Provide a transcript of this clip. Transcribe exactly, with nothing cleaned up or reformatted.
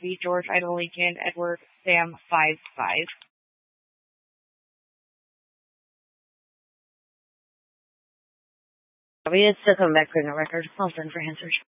Murphy, George, Idle, Lincoln, Edward, Sam, five, five. We need to come back for the record. I'll send for answers.